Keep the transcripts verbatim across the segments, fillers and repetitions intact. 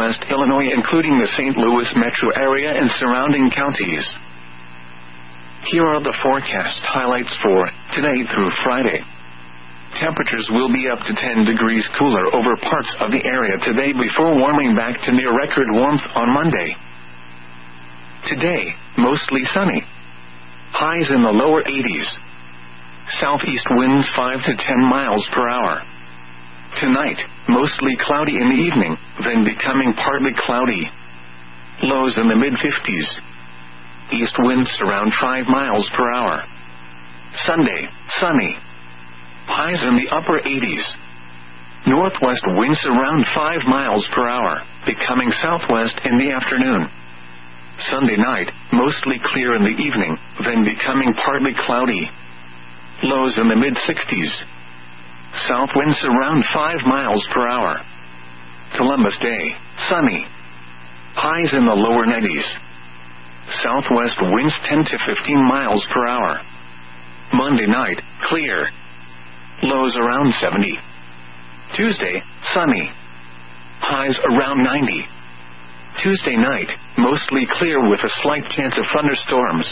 southwest Illinois, including the Saint Louis metro area and surrounding counties. Here are the forecast highlights for today through Friday. Temperatures will be up to ten degrees cooler over parts of the area today before warming back to near record warmth on Monday. Today, mostly sunny. Highs in the lower eighties. Southeast winds five to ten miles per hour. Tonight, mostly cloudy in the evening, then becoming partly cloudy. Lows in the mid-fifties. East winds around five miles per hour. Sunday, sunny. Highs in the upper eighties. Northwest winds around five miles per hour, becoming southwest in the afternoon. Sunday night, mostly clear in the evening, then becoming partly cloudy. Lows in the mid-sixties. South winds around five miles per hour. Columbus Day, sunny. Highs in the lower nineties. Southwest winds ten to fifteen miles per hour. Monday night, clear. Lows around seventy. Tuesday, sunny. Highs around ninety. Tuesday night, mostly clear with a slight chance of thunderstorms.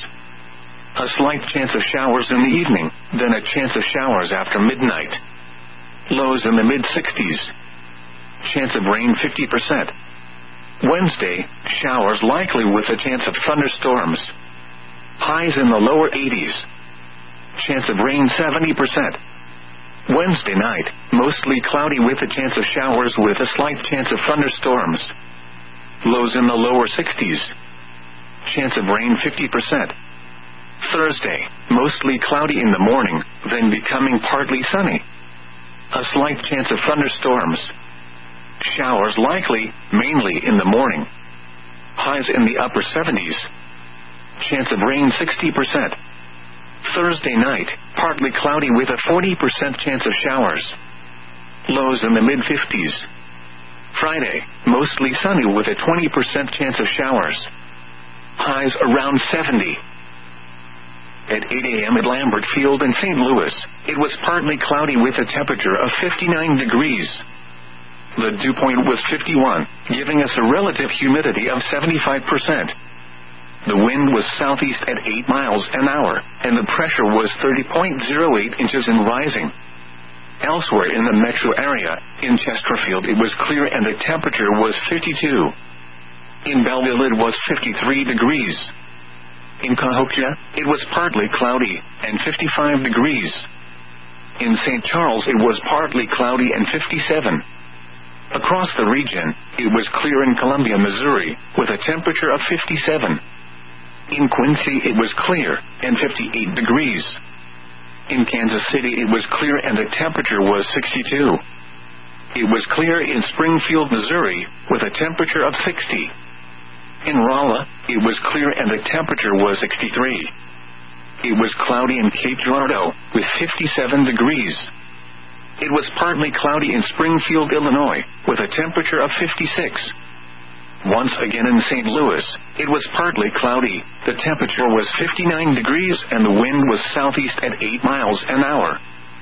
A slight chance of showers in the evening, then a chance of showers after midnight. Lows in the mid-sixties. Chance of rain fifty percent. Wednesday, showers likely with a chance of thunderstorms. Highs in the lower eighties. Chance of rain seventy percent. Wednesday night, mostly cloudy with a chance of showers with a slight chance of thunderstorms. Lows in the lower sixties. Chance of rain fifty percent. Thursday, mostly cloudy in the morning, then becoming partly sunny. A slight chance of thunderstorms. Showers likely, mainly in the morning. Highs in the upper seventies. Chance of rain sixty percent. Thursday night, partly cloudy with a forty percent chance of showers. Lows in the mid-fifties. Friday, mostly sunny with a twenty percent chance of showers. Highs around seventy. At eight a.m. at Lambert Field in Saint Louis, it was partly cloudy with a temperature of fifty-nine degrees. The dew point was fifty-one, giving us a relative humidity of seventy-five percent. The wind was southeast at eight miles an hour, and the pressure was thirty point zero eight inches and rising. Elsewhere in the metro area, in Chesterfield it was clear and the temperature was fifty-two. In Belleville it was fifty-three degrees. In Cahokia, it was partly cloudy, and fifty-five degrees. In Saint Charles it was partly cloudy and fifty-seven. Across the region, it was clear in Columbia, Missouri, with a temperature of fifty-seven. In Quincy it was clear, and fifty-eight degrees. In Kansas City it was clear and the temperature was sixty-two. It was clear in Springfield, Missouri, with a temperature of sixty. In Rolla, it was clear and the temperature was sixty-three. It was cloudy in Cape Girardeau, with fifty-seven degrees. It was partly cloudy in Springfield, Illinois, with a temperature of fifty-six. Once again in Saint Louis, it was partly cloudy, the temperature was fifty-nine degrees and the wind was southeast at eight miles an hour.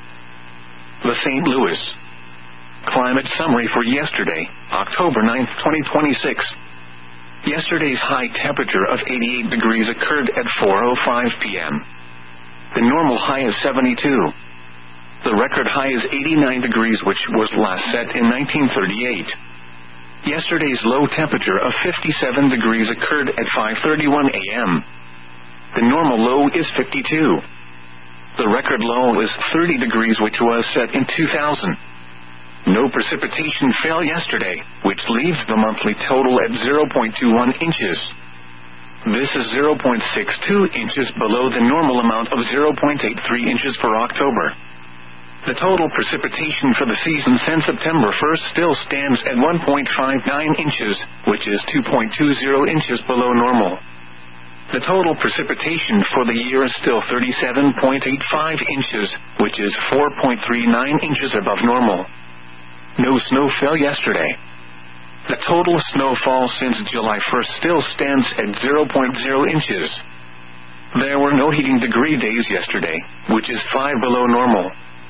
The Saint Louis Climate Summary for yesterday, October ninth, twenty twenty-six. Yesterday's high temperature of eighty-eight degrees occurred at four oh five p.m. The normal high is seventy-two. The record high is eighty-nine degrees, which was last set in nineteen thirty-eight. Yesterday's low temperature of fifty-seven degrees occurred at five thirty-one a.m. The normal low is fifty-two. The record low is thirty degrees, which was set in two thousand. No precipitation fell yesterday, which leaves the monthly total at zero point two one inches. This is zero point six two inches below the normal amount of zero point eight three inches for October. The total precipitation for the season since September first still stands at one point five nine inches, which is two point two zero inches below normal. The total precipitation for the year is still thirty-seven point eight five inches, which is four point three nine inches above normal. No snow fell yesterday. The total snowfall since July first still stands at zero point zero inches. There were no heating degree days yesterday, which is five below normal.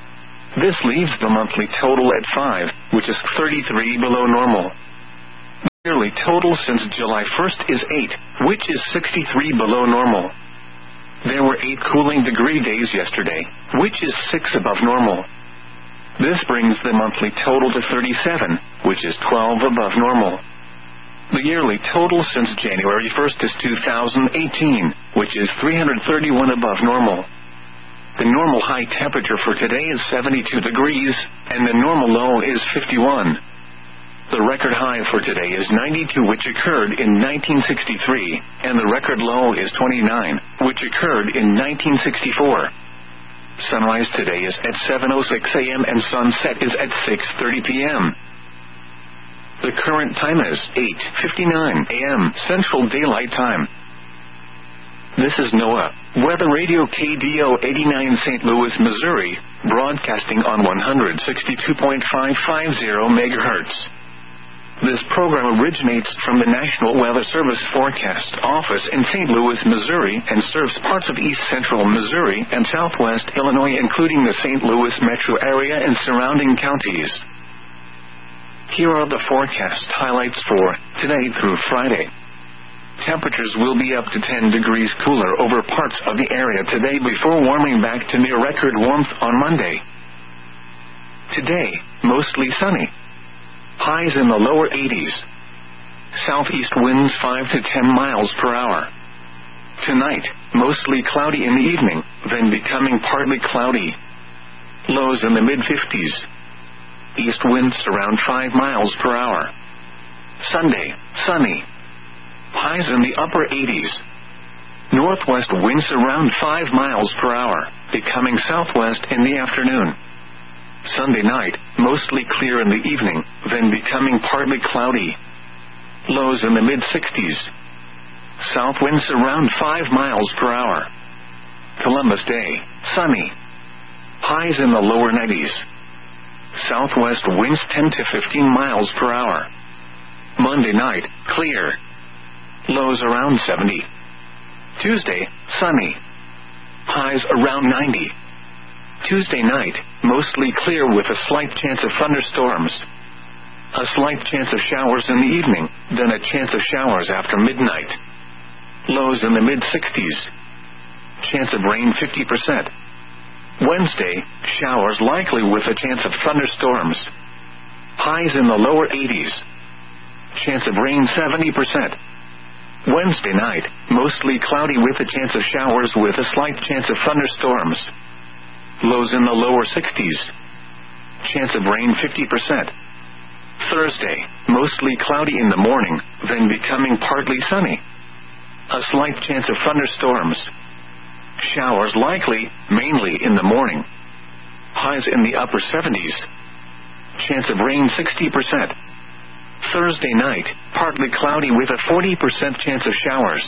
This leaves the monthly total at five, which is thirty-three below normal. Yearly total since July first is eight, which is sixty-three below normal. There were eight cooling degree days yesterday, which is six above normal. This brings the monthly total to thirty-seven, which is twelve above normal. The yearly total since January first is two thousand eighteen, which is three hundred thirty-one above normal. The normal high temperature for today is seventy-two degrees, and the normal low is fifty-one. The record high for today is ninety-two, which occurred in nineteen sixty-three, and the record low is twenty-nine, which occurred in nineteen sixty-four. Sunrise today is at seven oh six a.m. and sunset is at six thirty p.m. The current time is eight fifty-nine a.m. Central Daylight Time. This is NOAA Weather Radio K D O eighty-nine Saint Louis, Missouri, broadcasting on one sixty-two point five five zero megahertz. This program originates from the National Weather Service Forecast Office in Saint Louis, Missouri, and serves parts of east central Missouri and southwest Illinois, including the Saint Louis metro area and surrounding counties. Here are the forecast highlights for today through Friday. Temperatures will be up to ten degrees cooler over parts of the area today before warming back to near record warmth on Monday. Today, mostly sunny. Highs in the lower eighties. Southeast winds five to ten miles per hour. Tonight, mostly cloudy in the evening, then becoming partly cloudy. Lows in the mid-fifties. East winds around five miles per hour. Sunday, sunny. Highs in the upper eighties. Northwest winds around five miles per hour, becoming southwest in the afternoon. Sunday night, mostly clear in the evening, then becoming partly cloudy. Lows in the mid-sixties. South winds around five miles per hour. Columbus Day, sunny. Highs in the lower nineties. Southwest winds ten to fifteen miles per hour. Monday night, clear. Lows around seventy. Tuesday, sunny. Highs around ninety. Tuesday night, mostly clear with a slight chance of thunderstorms. A slight chance of showers in the evening, then a chance of showers after midnight. Lows in the mid-sixties. Chance of rain fifty percent. Wednesday, showers likely with a chance of thunderstorms. Highs in the lower eighties. Chance of rain seventy percent. Wednesday night, mostly cloudy with a chance of showers with a slight chance of thunderstorms. Lows in the lower sixties. Chance of rain fifty percent. Thursday, mostly cloudy in the morning, then becoming partly sunny. A slight chance of thunderstorms. Showers likely, mainly in the morning. Highs in the upper seventies. Chance of rain sixty percent. Thursday night, partly cloudy with a forty percent chance of showers.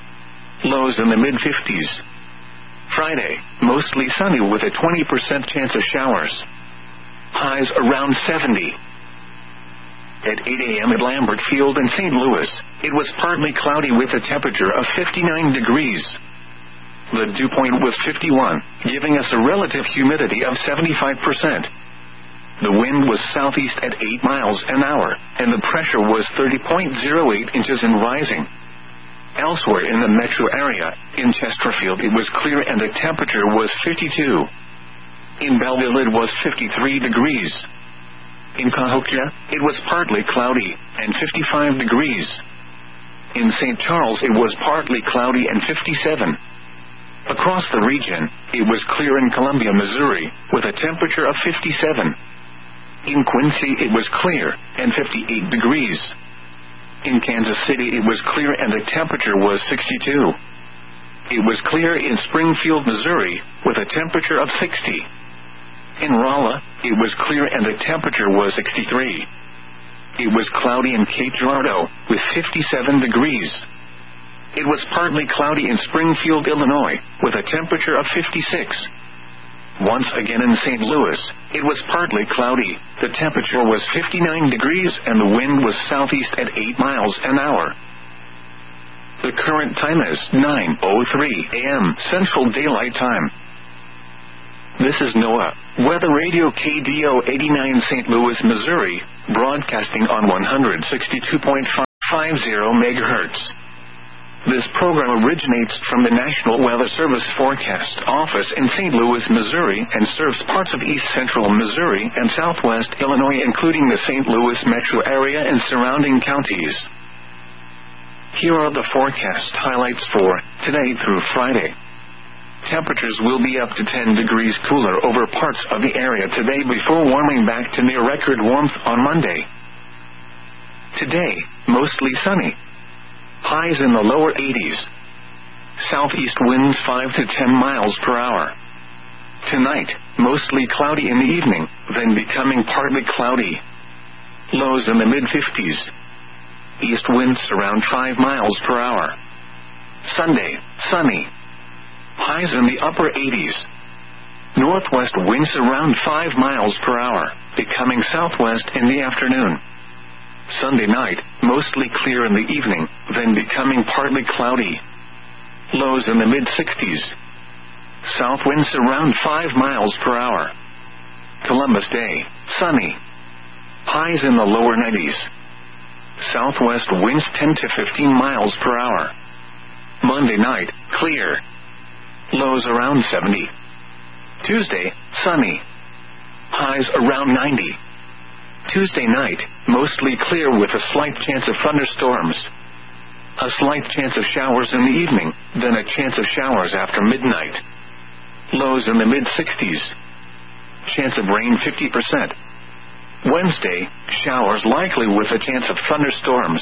Lows in the mid-fifties. Friday, mostly sunny with a twenty percent chance of showers. Highs around seventy. At eight a.m. at Lambert Field in Saint Louis, it was partly cloudy with a temperature of fifty-nine degrees. The dew point was fifty-one, giving us a relative humidity of seventy-five percent. The wind was southeast at eight miles an hour, and the pressure was thirty point zero eight inches and rising. Elsewhere in the metro area, in Chesterfield it was clear and the temperature was fifty-two. In Belleville it was fifty-three degrees. In Cahokia, it was partly cloudy, and fifty-five degrees. In Saint Charles it was partly cloudy and fifty-seven. Across the region, it was clear in Columbia, Missouri, with a temperature of fifty-seven. In Quincy it was clear, and fifty-eight degrees. In Kansas City it was clear and the temperature was sixty-two. It was clear in Springfield, Missouri, with a temperature of sixty. In Rolla, it was clear and the temperature was sixty-three. It was cloudy in Cape Girardeau, with fifty-seven degrees. It was partly cloudy in Springfield, Illinois, with a temperature of fifty-six. Once again in Saint Louis, it was partly cloudy, the temperature was fifty-nine degrees and the wind was southeast at eight miles an hour. The current time is nine oh three a.m. Central Daylight Time. This is NOAA Weather Radio K D O eighty-nine Saint Louis, Missouri, broadcasting on one hundred sixty-two point five zero megahertz. This program originates from the National Weather Service Forecast Office in Saint Louis, Missouri, and serves parts of east central Missouri and southwest Illinois, including the Saint Louis metro area and surrounding counties. Here are the forecast highlights for today through Friday. Temperatures will be up to ten degrees cooler over parts of the area today before warming back to near record warmth on Monday. Today, mostly sunny. Highs in the lower eighties. Southeast winds five to ten miles per hour. Tonight, mostly cloudy in the evening, then becoming partly cloudy. Lows in the mid-fifties. East winds around five miles per hour. Sunday, sunny. Highs in the upper eighties. Northwest winds around five miles per hour, becoming southwest in the afternoon. Sunday night, mostly clear in the evening, then becoming partly cloudy. Lows in the mid-sixties. South winds around five miles per hour. Columbus Day, sunny. Highs in the lower nineties. Southwest winds ten to fifteen miles per hour. Monday night, clear. Lows around seventy. Tuesday, sunny. Highs around ninety. Tuesday night, mostly clear with a slight chance of thunderstorms. A slight chance of showers in the evening, then a chance of showers after midnight. Lows in the mid-sixties. Chance of rain fifty percent. Wednesday, showers likely with a chance of thunderstorms.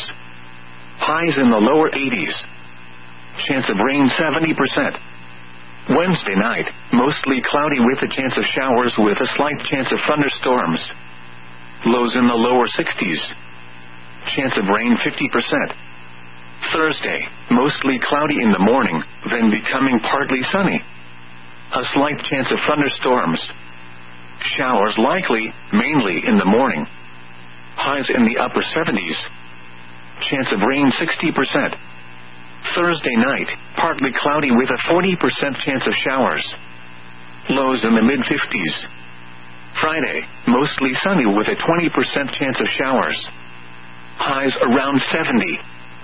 Highs in the lower eighties. Chance of rain seventy percent. Wednesday night, mostly cloudy with a chance of showers with a slight chance of thunderstorms. Lows in the lower sixties. Chance of rain fifty percent. Thursday, mostly cloudy in the morning, then becoming partly sunny. A slight chance of thunderstorms. Showers likely, mainly in the morning. Highs in the upper seventies. Chance of rain sixty percent. Thursday night, partly cloudy with a forty percent chance of showers. Lows in the mid-fifties. Friday, mostly sunny with a twenty percent chance of showers. Highs around seventy.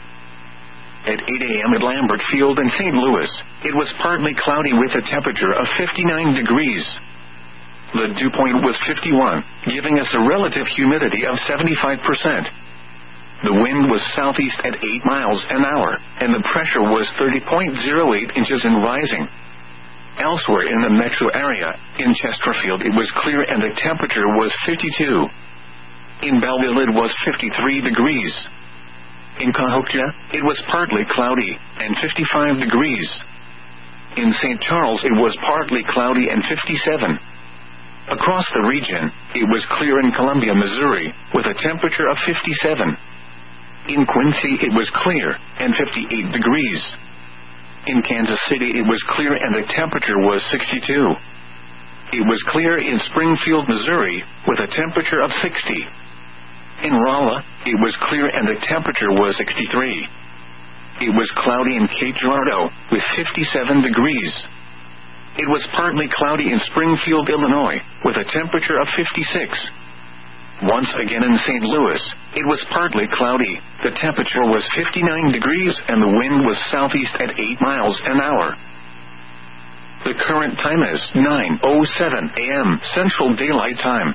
At eight a.m. at Lambert Field in Saint Louis, it was partly cloudy with a temperature of fifty-nine degrees. The dew point was fifty-one, giving us a relative humidity of seventy-five percent. The wind was southeast at eight miles an hour, and the pressure was thirty point zero eight inches and rising. Elsewhere in the metro area, in Chesterfield it was clear and the temperature was fifty-two. In Belleville it was fifty-three degrees. In Cahokia, it was partly cloudy, and fifty-five degrees. In Saint Charles it was partly cloudy and fifty-seven. Across the region, it was clear in Columbia, Missouri, with a temperature of fifty-seven. In Quincy it was clear, and fifty-eight degrees. In Kansas City it was clear and the temperature was sixty-two. It was clear in Springfield, Missouri, with a temperature of sixty. In Rolla, it was clear and the temperature was sixty-three. It was cloudy in Cape Girardeau, with fifty-seven degrees. It was partly cloudy in Springfield, Illinois, with a temperature of fifty-six. Once again in Saint Louis, it was partly cloudy, the temperature was fifty-nine degrees and the wind was southeast at eight miles an hour. The current time is nine oh seven a.m. Central Daylight Time.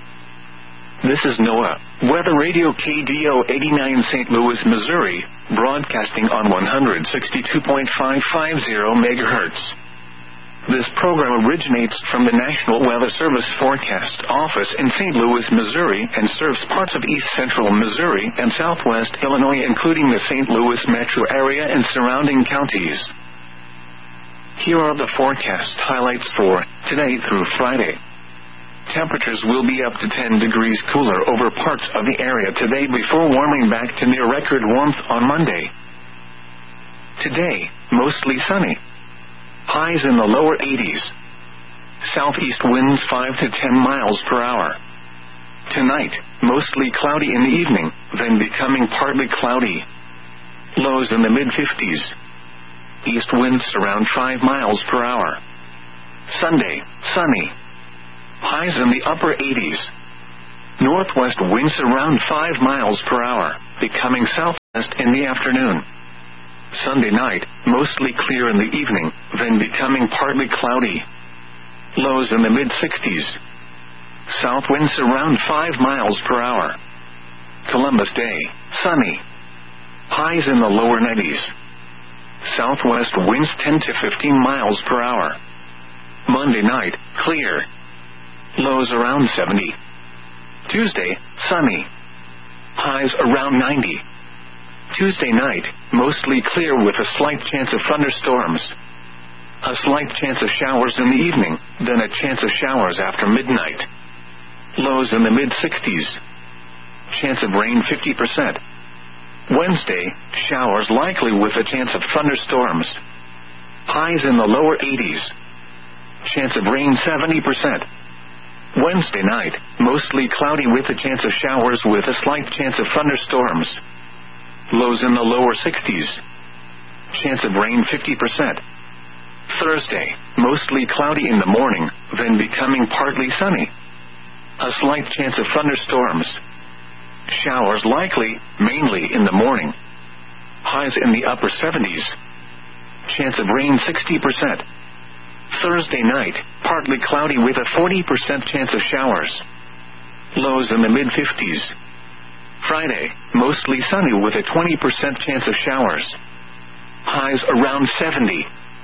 This is NOAA Weather Radio K D O eighty-nine Saint Louis, Missouri, broadcasting on one hundred sixty-two point five five zero megahertz. This program originates from the National Weather Service Forecast Office in Saint Louis, Missouri, and serves parts of east central Missouri and southwest Illinois, including the Saint Louis metro area and surrounding counties. Here are the forecast highlights for today through Friday. Temperatures will be up to ten degrees cooler over parts of the area today before warming back to near record warmth on Monday. Today, mostly sunny. Highs in the lower eighties. Southeast winds five to ten miles per hour. Tonight, mostly cloudy in the evening, then becoming partly cloudy. Lows in the mid-fifties. East winds around five miles per hour. Sunday, sunny. Highs in the upper eighties. Northwest winds around five miles per hour, becoming southwest in the afternoon. Sunday night, mostly clear in the evening, then becoming partly cloudy. Lows in the mid-sixties. South winds around five miles per hour. Columbus Day, sunny. Highs in the lower nineties. Southwest winds ten to fifteen miles per hour. Monday night, clear. Lows around seventy. Tuesday, sunny. Highs around ninety. Tuesday night, mostly clear with a slight chance of thunderstorms. A slight chance of showers in the evening, then a chance of showers after midnight. Lows in the mid-sixties. Chance of rain fifty percent. Wednesday, showers likely with a chance of thunderstorms. Highs in the lower eighties. Chance of rain seventy percent. Wednesday night, mostly cloudy with a chance of showers with a slight chance of thunderstorms. Lows in the lower sixties. Chance of rain fifty percent. Thursday, mostly cloudy in the morning, then becoming partly sunny. A slight chance of thunderstorms. Showers likely, mainly in the morning. Highs in the upper seventies. Chance of rain sixty percent. Thursday night, partly cloudy with a forty percent chance of showers. Lows in the mid-fifties. Friday, mostly sunny with a twenty percent chance of showers. Highs around seventy.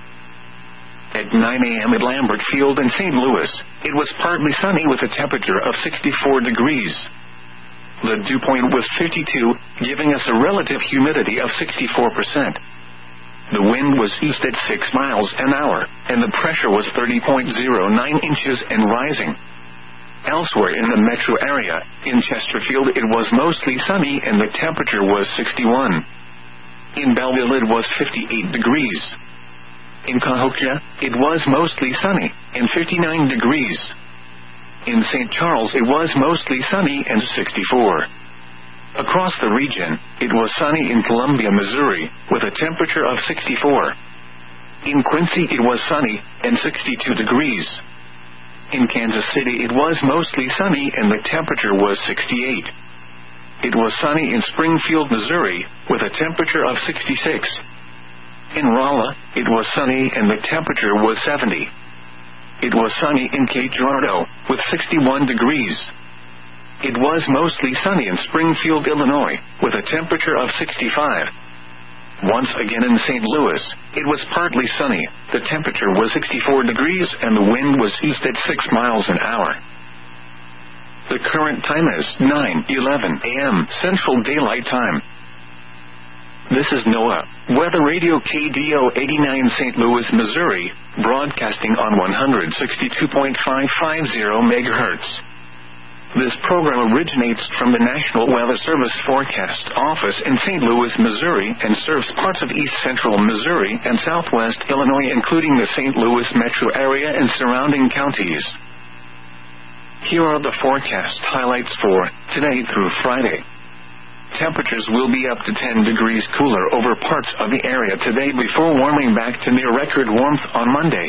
At nine a.m. at Lambert Field in Saint Louis, it was partly sunny with a temperature of sixty-four degrees. The dew point was fifty-two, giving us a relative humidity of sixty-four percent. The wind was east at six miles an hour, and the pressure was thirty point zero nine inches and rising. Elsewhere in the metro area, in Chesterfield it was mostly sunny and the temperature was sixty-one. In Belleville it was fifty-eight degrees. In Cahokia, it was mostly sunny, and fifty-nine degrees. In Saint Charles it was mostly sunny and sixty-four. Across the region, it was sunny in Columbia, Missouri, with a temperature of sixty-four. In Quincy it was sunny, and sixty-two degrees. In Kansas City it was mostly sunny and the temperature was sixty-eight. It was sunny in Springfield, Missouri, with a temperature of sixty-six. In Rolla, it was sunny and the temperature was seventy. It was sunny in Cape Girardeau, with sixty-one degrees. It was mostly sunny in Springfield, Illinois, with a temperature of sixty-five. Once again in Saint Louis, it was partly sunny, the temperature was sixty-four degrees and the wind was east at six miles an hour. The current time is nine eleven a.m. Central Daylight Time. This is NOAA, Weather Radio K D O eighty-nine Saint Louis, Missouri, broadcasting on one sixty-two point five five zero megahertz. This program originates from the National Weather Service Forecast Office in Saint Louis, Missouri, and serves parts of east central Missouri and southwest Illinois, including the Saint Louis metro area and surrounding counties. Here are the forecast highlights for today through Friday. Temperatures will be up to ten degrees cooler over parts of the area today before warming back to near record warmth on Monday.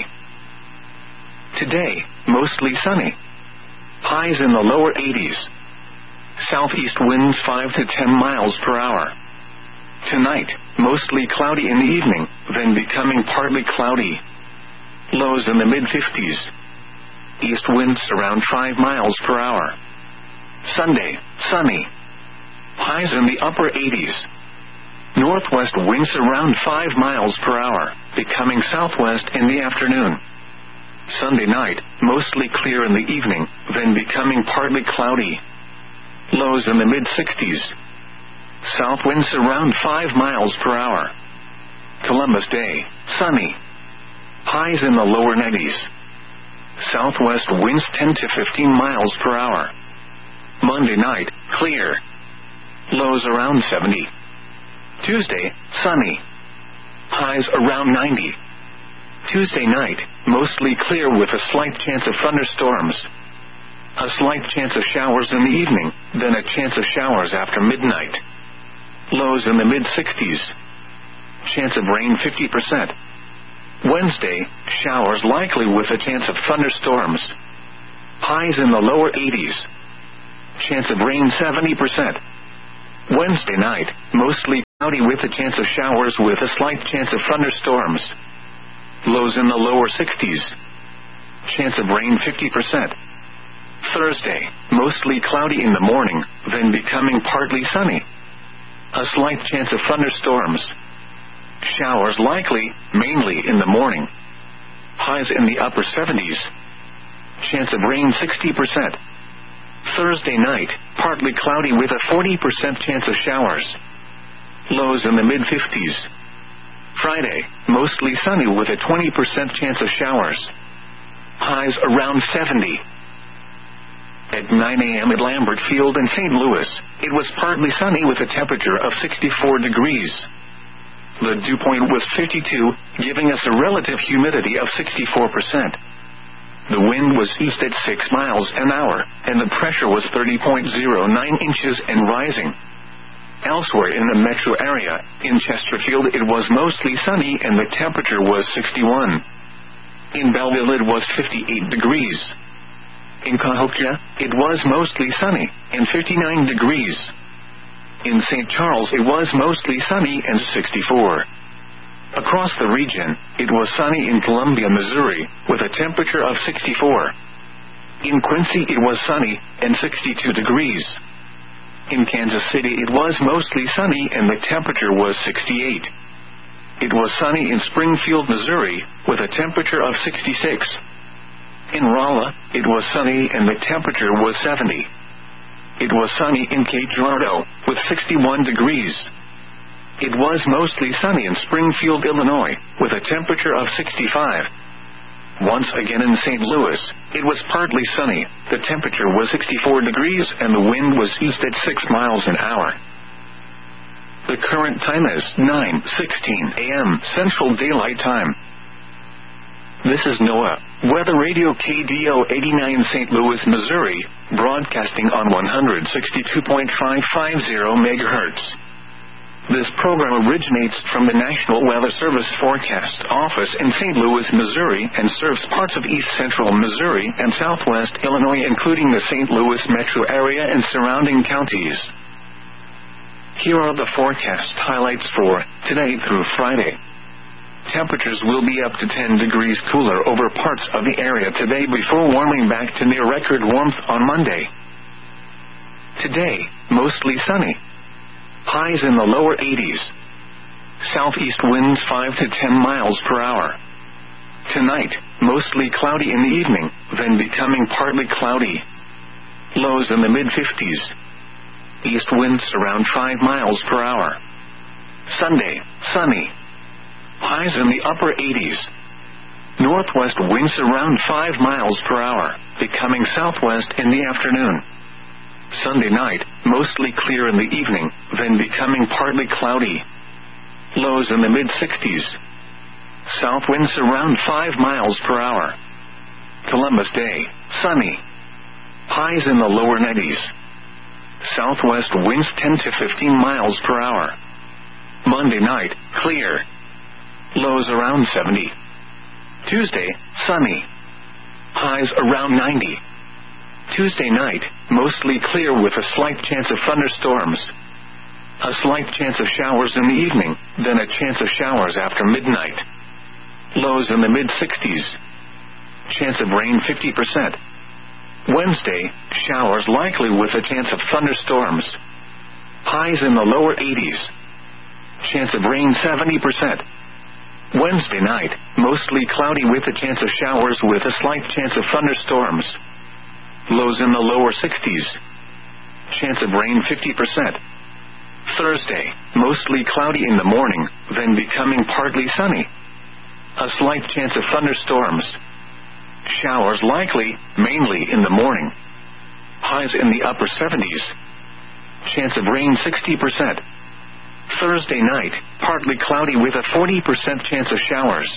Today, mostly sunny. Highs in the lower eighties. Southeast winds five to ten miles per hour. Tonight, mostly cloudy in the evening, then becoming partly cloudy. Lows in the mid-fifties. East winds around five miles per hour. Sunday, sunny. Highs in the upper eighties. Northwest winds around five miles per hour, becoming southwest in the afternoon. Sunday night, mostly clear in the evening, then becoming partly cloudy. Lows in the mid-sixties. South winds around five miles per hour. Columbus Day, sunny. Highs in the lower nineties. Southwest winds ten to fifteen miles per hour. Monday night, clear. Lows around seventy. Tuesday, sunny. Highs around ninety. Tuesday night, mostly clear with a slight chance of thunderstorms. A slight chance of showers in the evening, then a chance of showers after midnight. Lows in the mid-sixties. Chance of rain fifty percent. Wednesday, showers likely with a chance of thunderstorms. Highs in the lower eighties. Chance of rain seventy percent. Wednesday night, mostly cloudy with a chance of showers with a slight chance of thunderstorms. Lows in the lower sixties. Chance of rain fifty percent. Thursday, mostly cloudy in the morning, then becoming partly sunny. A slight chance of thunderstorms. Showers likely, mainly in the morning. Highs in the upper seventies. Chance of rain sixty percent. Thursday night, partly cloudy with a forty percent chance of showers. Lows in the mid-fifties. Friday, mostly sunny with a twenty percent chance of showers. Highs around seventy. At nine a.m. at Lambert Field in Saint Louis, it was partly sunny with a temperature of sixty-four degrees. The dew point was fifty-two, giving us a relative humidity of sixty-four percent. The wind was east at six miles an hour, and the pressure was thirty point zero nine inches and rising. Elsewhere in the metro area, in Chesterfield it was mostly sunny and the temperature was sixty-one. In Belleville it was fifty-eight degrees. In Cahokia, it was mostly sunny, and fifty-nine degrees. In Saint Charles it was mostly sunny and sixty-four. Across the region, it was sunny in Columbia, Missouri, with a temperature of sixty-four. In Quincy it was sunny, and sixty-two degrees. In Kansas City it was mostly sunny and the temperature was sixty-eight. It was sunny in Springfield, Missouri, with a temperature of sixty-six. In Rolla, it was sunny and the temperature was seventy. It was sunny in Cape Girardeau, with sixty-one degrees. It was mostly sunny in Springfield, Illinois, with a temperature of sixty-five. Once again in Saint Louis, it was partly sunny, the temperature was sixty-four degrees and the wind was east at six miles an hour. The current time is nine sixteen a.m. Central Daylight Time. This is NOAA, Weather Radio K D O eighty-nine Saint Louis, Missouri, broadcasting on one sixty-two point five five zero megahertz. This program originates from the National Weather Service Forecast Office in Saint Louis, Missouri, and serves parts of east central Missouri and southwest Illinois, including the Saint Louis metro area and surrounding counties. Here are the forecast highlights for today through Friday. Temperatures will be up to ten degrees cooler over parts of the area today before warming back to near record warmth on Monday. Today, mostly sunny. Highs in the lower eighties. Southeast winds five to ten miles per hour. Tonight, mostly cloudy in the evening, then becoming partly cloudy. Lows in the mid-fifties. East winds around five miles per hour. Sunday, sunny. Highs in the upper eighties. Northwest winds around five miles per hour, becoming southwest in the afternoon. Sunday night, mostly clear in the evening, then becoming partly cloudy. Lows in the mid-sixties. South winds around five miles per hour. Columbus Day, sunny. Highs in the lower nineties. Southwest winds ten to fifteen miles per hour. Monday night, clear. Lows around seventy. Tuesday, sunny. Highs around ninety. Tuesday night, mostly clear with a slight chance of thunderstorms. A slight chance of showers in the evening, then a chance of showers after midnight. Lows in the mid-sixties. Chance of rain fifty percent. Wednesday, showers likely with a chance of thunderstorms. Highs in the lower eighties. Chance of rain seventy percent. Wednesday night, mostly cloudy with a chance of showers with a slight chance of thunderstorms. Lows in the lower sixties. Chance of rain fifty percent. Thursday, mostly cloudy in the morning, then becoming partly sunny. A slight chance of thunderstorms. Showers likely, mainly in the morning. Highs in the upper seventies. Chance of rain sixty percent. Thursday night, partly cloudy with a forty percent chance of showers.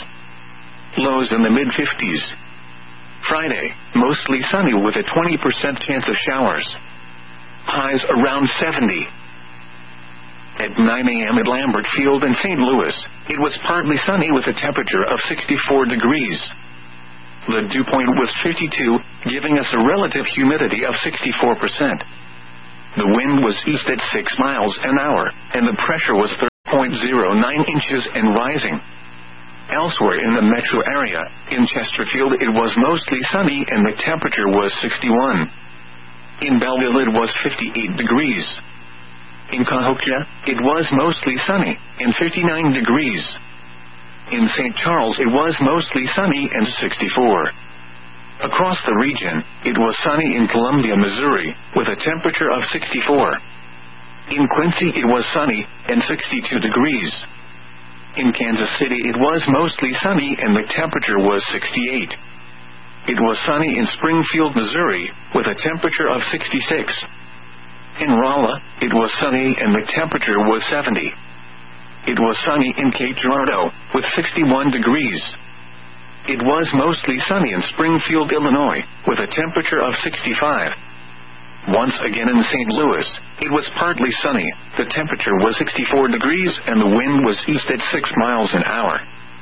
Lows in the mid-fifties. Friday, mostly sunny with a twenty percent chance of showers. Highs around seventy. At nine a.m. at Lambert Field in Saint Louis, it was partly sunny with a temperature of sixty-four degrees. The dew point was fifty-two, giving us a relative humidity of sixty-four percent. The wind was east at six miles an hour, and the pressure was thirty point zero nine inches and rising. Elsewhere in the metro area, in Chesterfield it was mostly sunny and the temperature was sixty-one. In Belleville it was fifty-eight degrees. In Cahokia, it was mostly sunny, and fifty-nine degrees. In Saint Charles it was mostly sunny and sixty-four. Across the region, it was sunny in Columbia, Missouri, with a temperature of sixty-four. In Quincy it was sunny, and sixty-two degrees. In Kansas City it was mostly sunny and the temperature was sixty-eight. It was sunny in Springfield, Missouri, with a temperature of sixty-six. In Rolla, it was sunny and the temperature was seventy. It was sunny in Cape Girardeau, with sixty-one degrees. It was mostly sunny in Springfield, Illinois, with a temperature of sixty-five. Once again in Saint Louis, it was partly sunny, the temperature was sixty-four degrees and the wind was east at six miles an hour.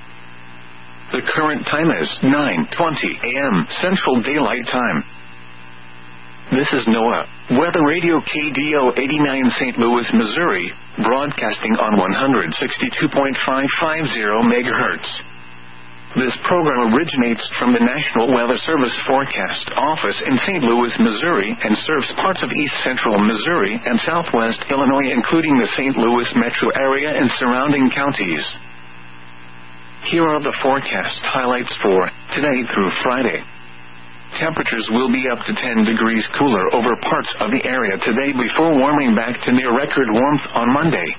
The current time is nine twenty a.m. Central Daylight Time. This is NOAA Weather Radio K D O eighty-nine Saint Louis, Missouri, broadcasting on one sixty-two point five five zero megahertz. This program originates from the National Weather Service Forecast Office in Saint Louis, Missouri, and serves parts of east central Missouri and southwest Illinois, including the Saint Louis metro area and surrounding counties. Here are the forecast highlights for today through Friday. Temperatures will be up to ten degrees cooler over parts of the area today before warming back to near record warmth on Monday.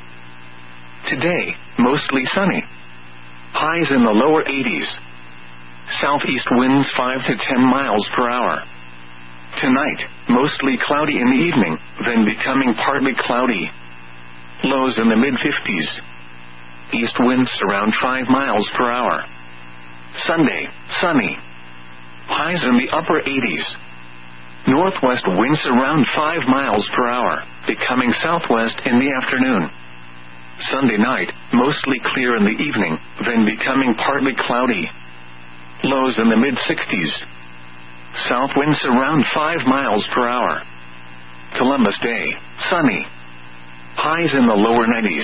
Today, mostly sunny. Highs in the lower eighties. Southeast winds five to ten miles per hour. Tonight, mostly cloudy in the evening, then becoming partly cloudy. Lows in the mid-fifties. East winds around five miles per hour. Sunday, sunny. Highs in the upper eighties. Northwest winds around five miles per hour, becoming southwest in the afternoon. Sunday night, mostly clear in the evening, then becoming partly cloudy. Lows in the mid-sixties. South winds around five miles per hour. Columbus Day, sunny. Highs in the lower nineties.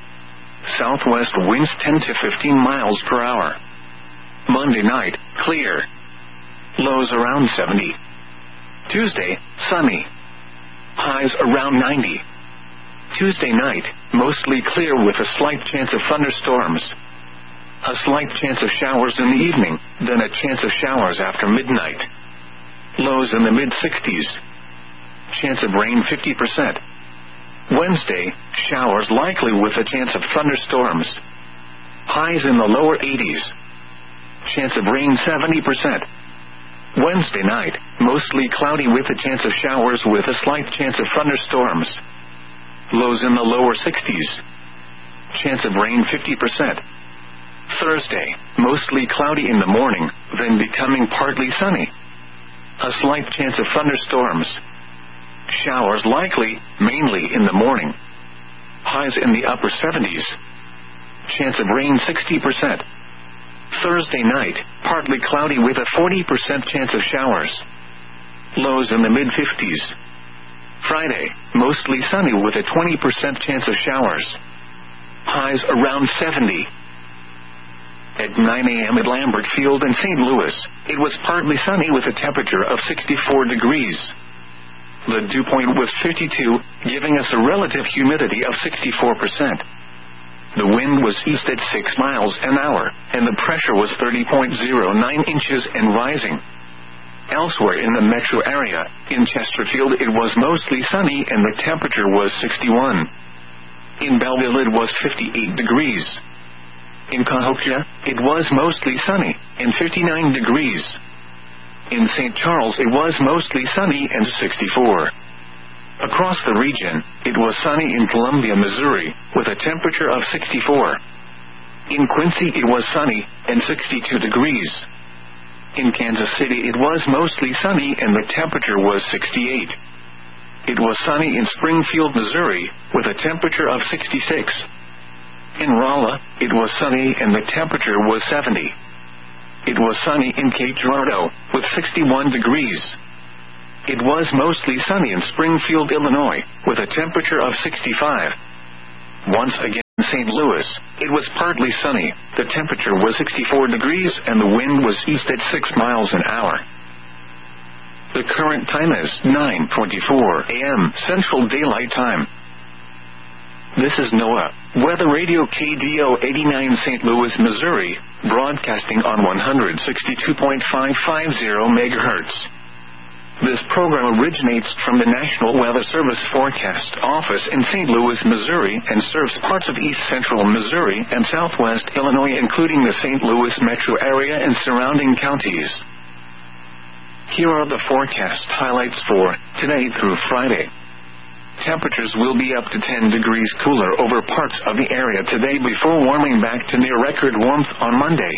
Southwest winds ten to fifteen miles per hour. Monday night, clear. Lows around seventy. Tuesday, sunny. Highs around ninety. Tuesday night, mostly clear with a slight chance of thunderstorms. A slight chance of showers in the evening, then a chance of showers after midnight. Lows in the mid-sixties. Chance of rain fifty percent. Wednesday, showers likely with a chance of thunderstorms. Highs in the lower eighties. Chance of rain seventy percent. Wednesday night, mostly cloudy with a chance of showers with a slight chance of thunderstorms. Lows in the lower sixties. Chance of rain fifty percent. Thursday, mostly cloudy in the morning, then becoming partly sunny. A slight chance of thunderstorms. Showers likely, mainly in the morning. Highs in the upper seventies. Chance of rain sixty percent. Thursday night, partly cloudy with a forty percent chance of showers. Lows in the mid-fifties. Friday, mostly sunny with a twenty percent chance of showers. Highs around seventy. At nine a.m. at Lambert Field in Saint Louis, it was partly sunny with a temperature of sixty-four degrees. The dew point was fifty-two, giving us a relative humidity of sixty-four percent. The wind was east at six miles an hour, and the pressure was thirty point zero nine inches and rising. Elsewhere in the metro area, in Chesterfield it was mostly sunny and the temperature was sixty-one. In Belleville it was fifty-eight degrees. In Cahokia, it was mostly sunny, and fifty-nine degrees. In Saint Charles it was mostly sunny and sixty-four. Across the region, it was sunny in Columbia, Missouri, with a temperature of sixty-four. In Quincy it was sunny, and sixty-two degrees. In Kansas City it was mostly sunny and the temperature was sixty-eight. it was sunny in Springfield, Missouri, with a temperature of sixty-six. In Rolla, it was sunny and the temperature was seventy. It was sunny in Cape Girardeau, with sixty-one degrees. It was mostly sunny in Springfield, Illinois, with a temperature of sixty-five. Once again in Saint Louis, it was partly sunny, the temperature was sixty-four degrees and the wind was east at six miles an hour. The current time is nine twenty-four a m Central Daylight Time. This is NOAA Weather Radio K D O eighty-nine Saint Louis, Missouri, broadcasting on one sixty-two point five five zero megahertz. This program originates from the National Weather Service Forecast Office in Saint Louis, Missouri, and serves parts of east central Missouri and southwest Illinois, including the Saint Louis metro area and surrounding counties. Here are the forecast highlights for today through Friday. Temperatures will be up to ten degrees cooler over parts of the area today before warming back to near record warmth on Monday.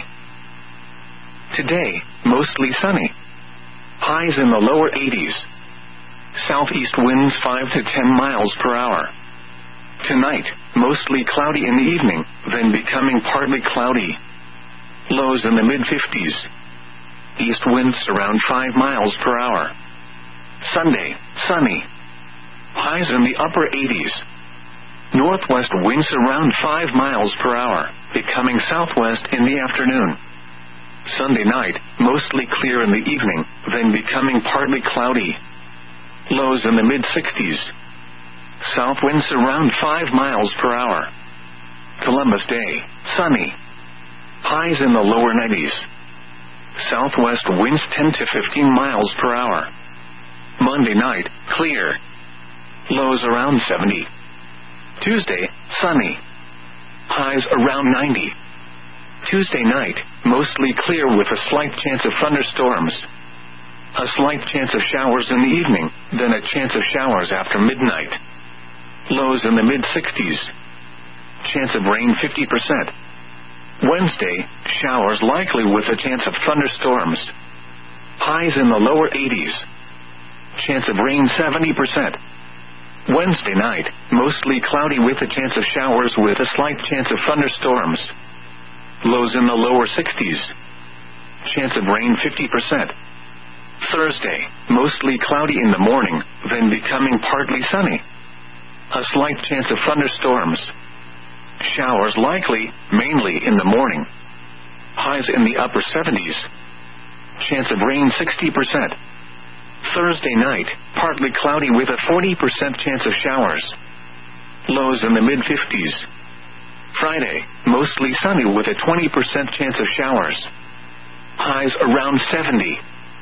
Today, mostly sunny. Highs in the lower eighties. Southeast winds five to ten miles per hour. Tonight, mostly cloudy in the evening, then becoming partly cloudy. Lows in the mid-fifties. East winds around five miles per hour. Sunday, sunny. Highs in the upper eighties. Northwest winds around five miles per hour, becoming southwest in the afternoon. Sunday night, mostly clear in the evening, then becoming partly cloudy. Lows in the mid-sixties. South winds around five miles per hour. Columbus Day, sunny. Highs in the lower nineties. Southwest winds ten to fifteen miles per hour. Monday night, clear. Lows around seventy. Tuesday, sunny. Highs around ninety. Tuesday night, mostly clear with a slight chance of thunderstorms. A slight chance of showers in the evening, then a chance of showers after midnight. Lows in the mid-sixties. Chance of rain fifty percent. Wednesday, showers likely with a chance of thunderstorms. Highs in the lower eighties. Chance of rain seventy percent. Wednesday night, mostly cloudy with a chance of showers with a slight chance of thunderstorms. Lows in the lower sixties. Chance of rain fifty percent. Thursday, mostly cloudy in the morning, then becoming partly sunny. A slight chance of thunderstorms. Showers likely, mainly in the morning. Highs in the upper seventies. Chance of rain sixty percent. Thursday night, partly cloudy with a forty percent chance of showers. Lows in the mid-fifties. Friday, mostly sunny with a twenty percent chance of showers. Highs around seventy.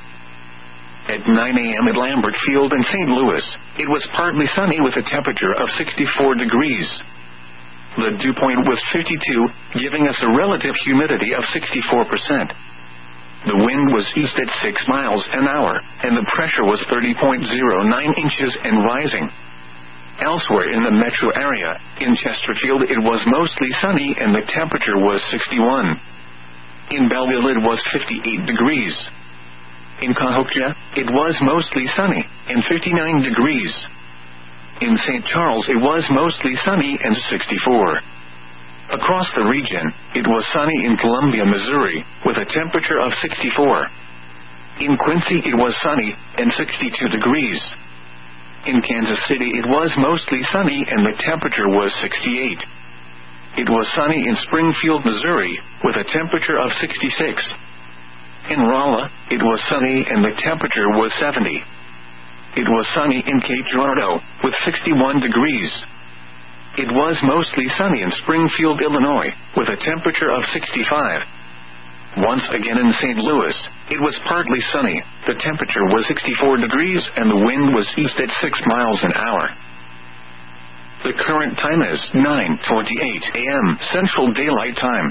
At nine a m at Lambert Field in Saint Louis, it was partly sunny with a temperature of sixty-four degrees. The dew point was fifty-two, giving us a relative humidity of sixty-four percent. The wind was east at six miles an hour, and the pressure was thirty point zero nine inches and rising. Elsewhere in the metro area, in Chesterfield it was mostly sunny and the temperature was sixty-one. In Belleville it was fifty-eight degrees. In Cahokia, it was mostly sunny, and fifty-nine degrees. In Saint Charles it was mostly sunny and sixty-four. Across the region, it was sunny in Columbia, Missouri, with a temperature of sixty-four. In Quincy it was sunny, and sixty-two degrees. In Kansas City it was mostly sunny and the temperature was sixty-eight. It was sunny in Springfield, Missouri, with a temperature of sixty-six. In Rolla, it was sunny and the temperature was seventy. It was sunny in Cape Girardeau, with sixty-one degrees. It was mostly sunny in Springfield, Illinois, with a temperature of sixty-five. Once again in Saint Louis, it was partly sunny, the temperature was sixty-four degrees and the wind was east at six miles an hour. The current time is nine twenty-eight a m Central Daylight Time.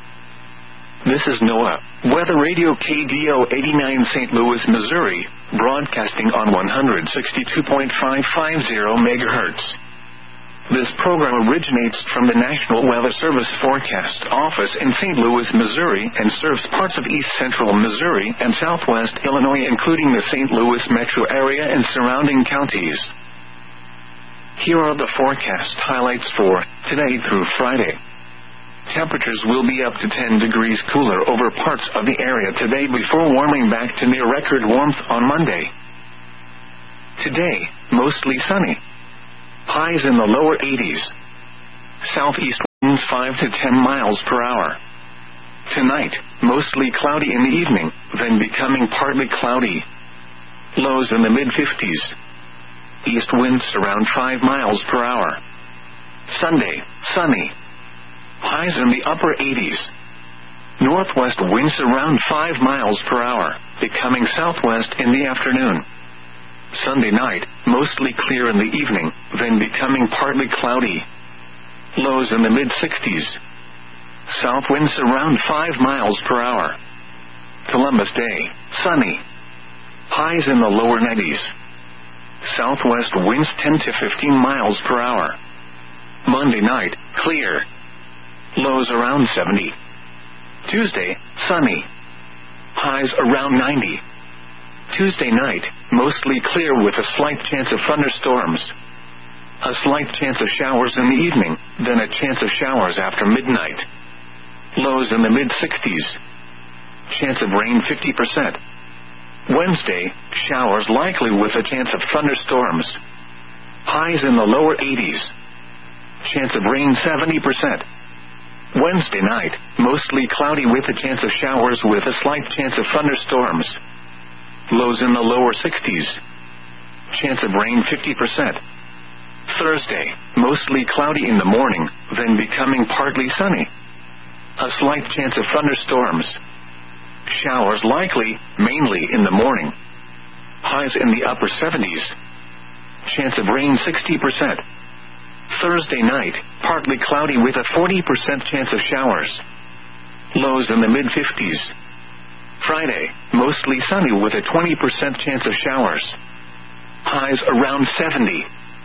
This is NOAA Weather Radio K D O eighty-nine Saint Louis, Missouri, broadcasting on one sixty-two point five five zero megahertz. This program originates from the National Weather Service Forecast Office in Saint Louis, Missouri, and serves parts of east central Missouri and southwest Illinois, including the Saint Louis metro area and surrounding counties. Here are the forecast highlights for today through Friday. Temperatures will be up to ten degrees cooler over parts of the area today before warming back to near record warmth on Monday. Today, mostly sunny. Highs in the lower eighties. Southeast winds five to ten miles per hour. Tonight, mostly cloudy in the evening, then becoming partly cloudy. Lows in the mid-fifties. East winds around five miles per hour. Sunday, sunny. Highs in the upper eighties. Northwest winds around five miles per hour, becoming southwest in the afternoon. Sunday night, mostly clear in the evening, then becoming partly cloudy. Lows in the mid-sixties. South winds around five miles per hour. Columbus Day, sunny. Highs in the lower nineties. Southwest winds ten to fifteen miles per hour. Monday night, clear. Lows around seventy. Tuesday, sunny. Highs around ninety. Tuesday night, mostly clear with a slight chance of thunderstorms. A slight chance of showers in the evening, then a chance of showers after midnight. Lows in the mid-sixties. Chance of rain fifty percent. Wednesday, showers likely with a chance of thunderstorms. Highs in the lower eighties. Chance of rain seventy percent. Wednesday night, mostly cloudy with a chance of showers with a slight chance of thunderstorms. Lows in the lower sixties. Chance of rain fifty percent. Thursday, mostly cloudy in the morning, then becoming partly sunny. A slight chance of thunderstorms. Showers likely, mainly in the morning. Highs in the upper seventies. Chance of rain sixty percent. Thursday night, partly cloudy with a forty percent chance of showers. Lows in the mid-fifties. Friday, mostly sunny with a twenty percent chance of showers. Highs around seventy.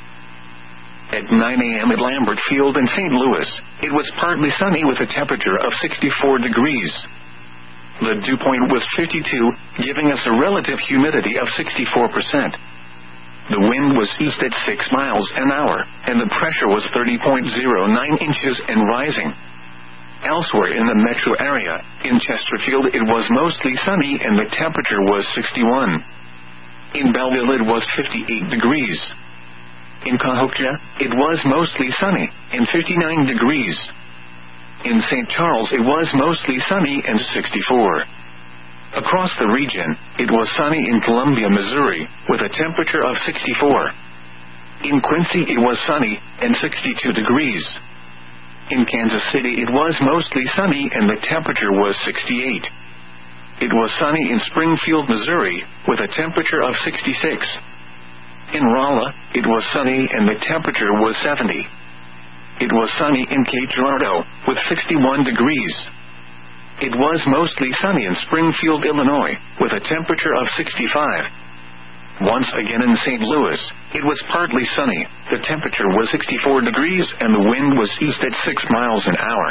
At nine a.m. at Lambert Field in Saint Louis, it was partly sunny with a temperature of sixty-four degrees. The dew point was fifty-two, giving us a relative humidity of sixty-four percent. The wind was east at six miles an hour, and the pressure was thirty point zero nine inches and rising. Elsewhere in the metro area, in Chesterfield it was mostly sunny and the temperature was sixty-one. In Belleville it was fifty-eight degrees. In Cahokia, it was mostly sunny, and fifty-nine degrees. In Saint Charles it was mostly sunny and sixty-four. Across the region, it was sunny in Columbia, Missouri, with a temperature of sixty-four. In Quincy it was sunny, and sixty-two degrees. In Kansas City it was mostly sunny and the temperature was sixty-eight. It was sunny in Springfield, Missouri, with a temperature of sixty-six. In Rolla, it was sunny and the temperature was seventy. It was sunny in Cape Girardeau, with sixty-one degrees. It was mostly sunny in Springfield, Illinois, with a temperature of sixty-five. Once again in Saint Louis, it was partly sunny, the temperature was sixty-four degrees and the wind was east at six miles an hour.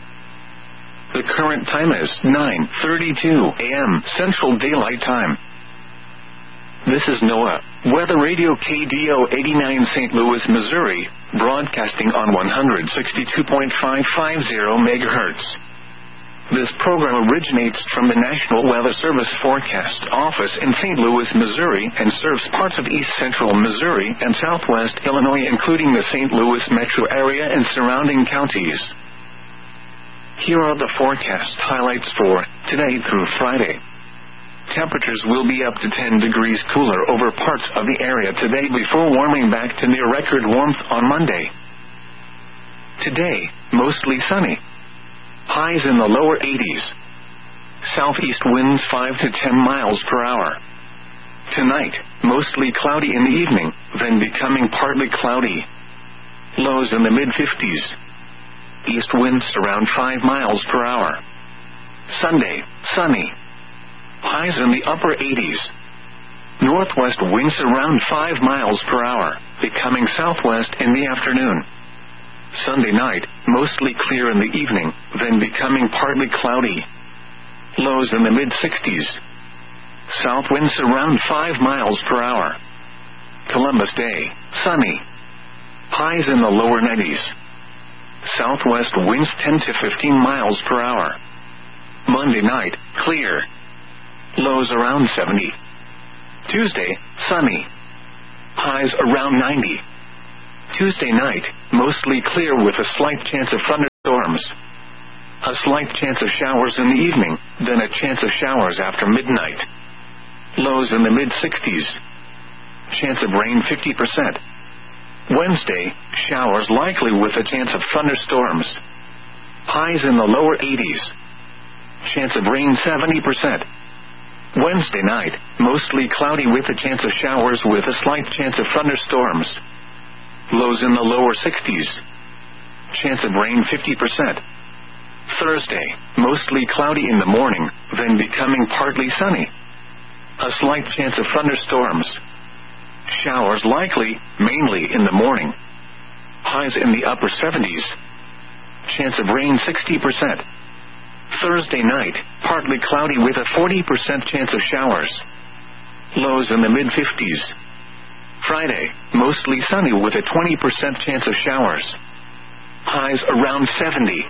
The current time is nine thirty-two a.m. Central Daylight Time. This is NOAA, Weather Radio K D O eighty-nine Saint Louis, Missouri, broadcasting on one sixty-two point five five zero megahertz. This program originates from the National Weather Service Forecast Office in Saint Louis, Missouri, and serves parts of east central Missouri and southwest Illinois, including the Saint Louis metro area and surrounding counties. Here are the forecast highlights for today through Friday. Temperatures will be up to ten degrees cooler over parts of the area today before warming back to near record warmth on Monday. Today, mostly sunny. Highs in the lower eighties. Southeast winds five to ten miles per hour. Tonight, mostly cloudy in the evening, then becoming partly cloudy. Lows in the mid-fifties. East winds around five miles per hour. Sunday, sunny. Highs in the upper eighties. Northwest winds around five miles per hour, becoming southwest in the afternoon. Sunday night, mostly clear in the evening, then becoming partly cloudy. Lows in the mid-sixties. South winds around five miles per hour. Columbus Day, sunny. highs in the lower nineties. Southwest winds ten to fifteen miles per hour. Monday night, clear. Lows around seventy. Tuesday, sunny. Highs around ninety. Tuesday night, mostly clear with a slight chance of thunderstorms. A slight chance of showers in the evening, then a chance of showers after midnight. Lows in the mid-sixties. Chance of rain fifty percent. Wednesday, showers likely with a chance of thunderstorms. Highs in the lower eighties. Chance of rain seventy percent. Wednesday night, mostly cloudy with a chance of showers with a slight chance of thunderstorms. Lows in the lower sixties. Chance of rain fifty percent. Thursday, mostly cloudy in the morning, then becoming partly sunny. A slight chance of thunderstorms. Showers likely, mainly in the morning. Highs in the upper seventies. Chance of rain sixty percent. Thursday night, partly cloudy with a forty percent chance of showers. Lows in the mid-fifties. Friday, mostly sunny with a twenty percent chance of showers. Highs around seventy.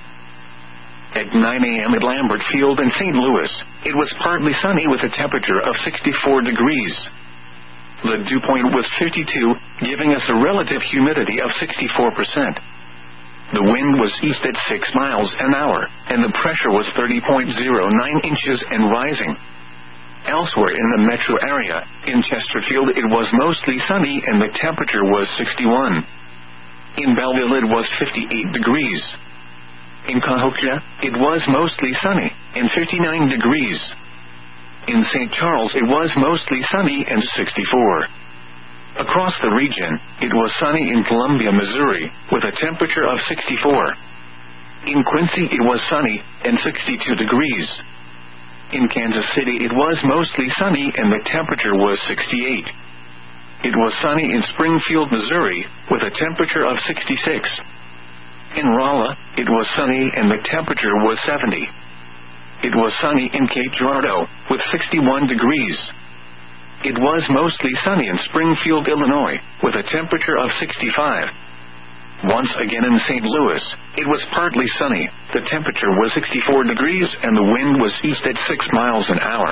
At nine a.m. at Lambert Field in Saint Louis, it was partly sunny with a temperature of sixty-four degrees. The dew point was fifty-two, giving us a relative humidity of sixty-four percent. The wind was east at six miles an hour, and the pressure was thirty point zero nine inches and rising. Elsewhere in the metro area, in Chesterfield it was mostly sunny and the temperature was sixty-one. In Belleville it was fifty-eight degrees. In Cahokia, it was mostly sunny, and fifty-nine degrees. In Saint Charles it was mostly sunny and sixty-four. Across the region, it was sunny in Columbia, Missouri, with a temperature of sixty-four. In Quincy it was sunny, and sixty-two degrees. In Kansas City it was mostly sunny and the temperature was sixty-eight. It was sunny in Springfield, Missouri, with a temperature of sixty-six. In Rolla, it was sunny and the temperature was seventy. It was sunny in Cape Girardeau, with sixty-one degrees. It was mostly sunny in Springfield, Illinois, with a temperature of sixty-five. Once again in Saint Louis, it was partly sunny, the temperature was sixty-four degrees and the wind was east at six miles an hour.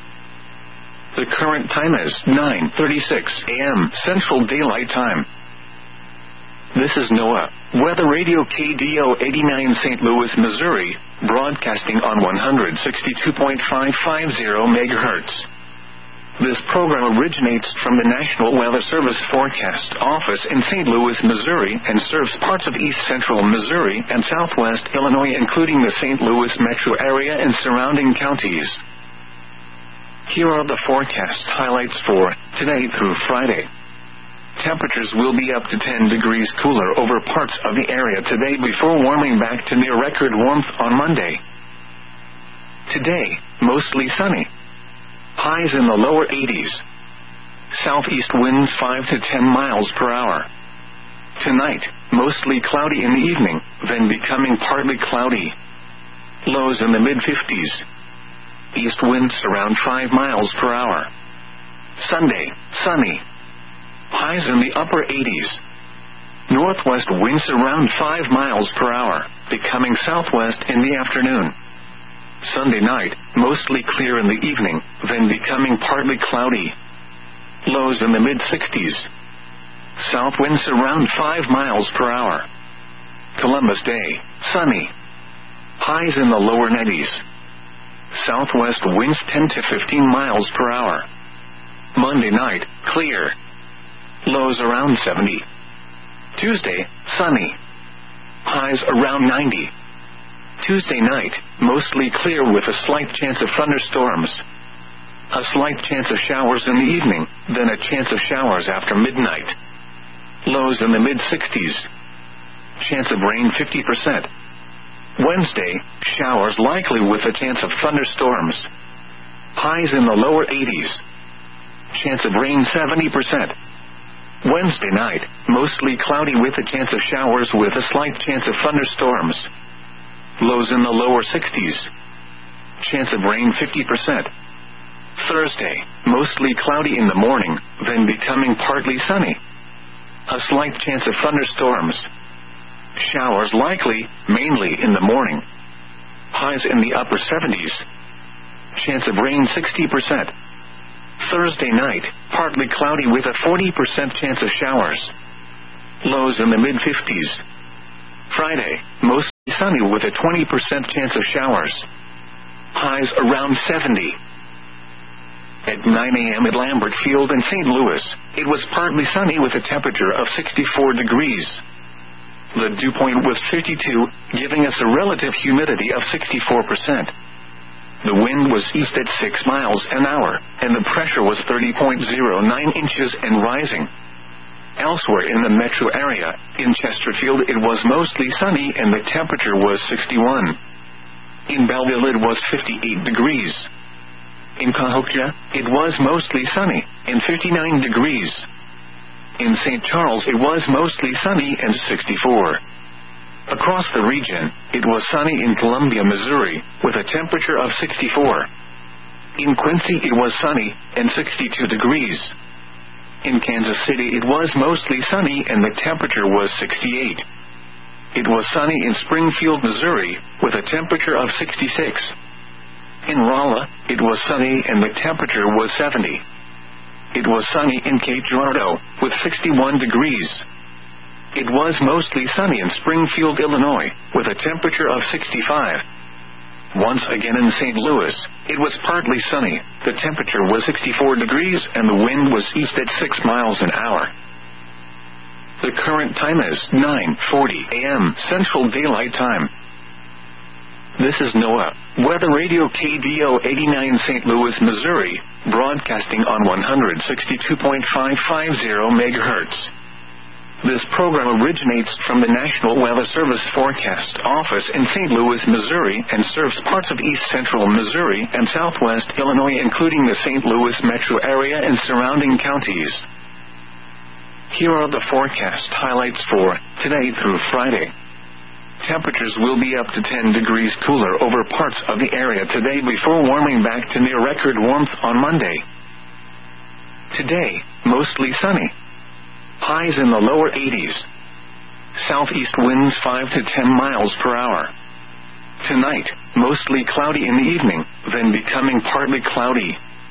The current time is nine thirty-six a.m. Central Daylight Time. This is NOAA, Weather Radio K D O eighty-nine Saint Louis, Missouri, broadcasting on one sixty-two point five five zero megahertz. This program originates from the National Weather Service Forecast Office in Saint Louis, Missouri, and serves parts of east central Missouri and southwest Illinois, including the Saint Louis metro area and surrounding counties. Here are the forecast highlights for today through Friday. Temperatures will be up to ten degrees cooler over parts of the area today before warming back to near record warmth on Monday. Today, mostly sunny. Highs in the lower eighties. Southeast winds five to ten miles per hour. Tonight, mostly cloudy in the evening, then becoming partly cloudy. Lows in the mid-fifties. East winds around five miles per hour. Sunday, sunny. Highs in the upper eighties. Northwest winds around five miles per hour, becoming southwest in the afternoon. Sunday night, mostly clear in the evening, then becoming partly cloudy. Lows in the mid-sixties. South winds around five miles per hour. Columbus Day, sunny. Highs in the lower nineties. Southwest winds ten to fifteen miles per hour. Monday night, clear. Lows around seventy. Tuesday, sunny. Highs around ninety. Tuesday night, mostly clear with a slight chance of thunderstorms. A slight chance of showers in the evening, then a chance of showers after midnight. Lows in the mid-sixties. Chance of rain fifty percent. Wednesday, showers likely with a chance of thunderstorms. Highs in the lower eighties. Chance of rain seventy percent. Wednesday night, mostly cloudy with a chance of showers with a slight chance of thunderstorms. Lows in the lower sixties. Chance of rain fifty percent. Thursday, mostly cloudy in the morning, then becoming partly sunny. A slight chance of thunderstorms. Showers likely, mainly in the morning. Highs in the upper seventies. Chance of rain sixty percent. Thursday night, partly cloudy with a forty percent chance of showers. Lows in the mid-fifties. Friday, mostly sunny with a twenty percent chance of showers. Highs around seventy. At nine a.m. at Lambert Field in Saint Louis, it was partly sunny with a temperature of sixty-four degrees. The dew point was fifty-two, giving us a relative humidity of sixty-four percent. The wind was east at six miles an hour, and the pressure was thirty point zero nine inches and rising. Elsewhere in the metro area, in Chesterfield it was mostly sunny and the temperature was sixty-one. In Belleville it was fifty-eight degrees. In Cahokia, it was mostly sunny, and fifty-nine degrees. In Saint Charles it was mostly sunny and sixty-four. Across the region, it was sunny in Columbia, Missouri, with a temperature of sixty-four. In Quincy it was sunny, and sixty-two degrees. In Kansas City it was mostly sunny and the temperature was sixty-eight. It was sunny in Springfield, Missouri, with a temperature of sixty-six. In Rolla, it was sunny and the temperature was seventy. It was sunny in Cape Girardeau, with sixty-one degrees. It was mostly sunny in Springfield, Illinois, with a temperature of sixty-five. Once again in Saint Louis, it was partly sunny, the temperature was sixty-four degrees and the wind was east at six miles an hour. The current time is nine forty a.m. Central Daylight Time. This is NOAA, Weather Radio K D O eighty-nine Saint Louis, Missouri, broadcasting on one sixty-two point five five zero megahertz. This program originates from the National Weather Service Forecast Office in Saint Louis, Missouri, and serves parts of east central Missouri and southwest Illinois, including the Saint Louis metro area and surrounding counties. Here are the forecast highlights for today through Friday. Temperatures will be up to ten degrees cooler over parts of the area today before warming back to near record warmth on Monday. Today, mostly sunny. Highs in the lower eighties. Southeast winds five to ten miles per hour. Tonight, mostly cloudy in the evening, then becoming partly cloudy.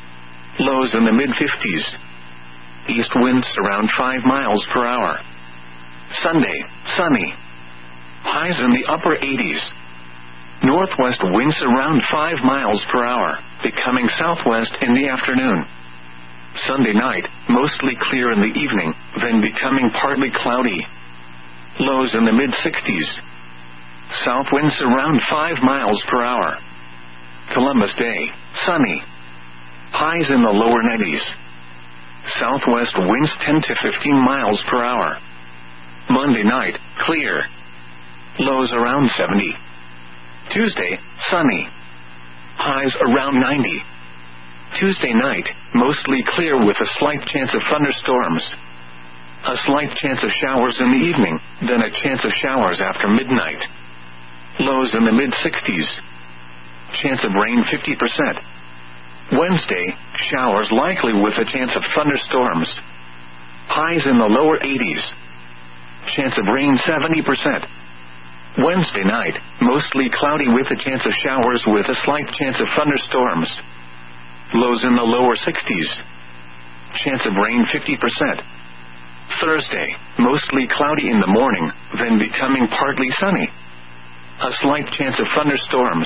Lows in the mid-fifties. East winds around five miles per hour. Sunday, sunny. Highs in the upper eighties. Northwest winds around five miles per hour, becoming southwest in the afternoon. Sunday night, mostly clear in the evening, then becoming partly cloudy. Lows in the mid-sixties. South winds around five miles per hour. Columbus Day, sunny. Highs in the lower nineties. Southwest winds ten to fifteen miles per hour. Monday night, clear. Lows around seventy. Tuesday, sunny. Highs around ninety. Tuesday night, mostly clear with a slight chance of thunderstorms. A slight chance of showers in the evening, then a chance of showers after midnight. Lows in the mid-sixties. Chance of rain fifty percent. Wednesday, showers likely with a chance of thunderstorms. Highs in the lower eighties. Chance of rain seventy percent. Wednesday night, mostly cloudy with a chance of showers with a slight chance of thunderstorms. Lows in the lower sixties. Chance of rain fifty percent. Thursday, mostly cloudy in the morning, then becoming partly sunny. A slight chance of thunderstorms.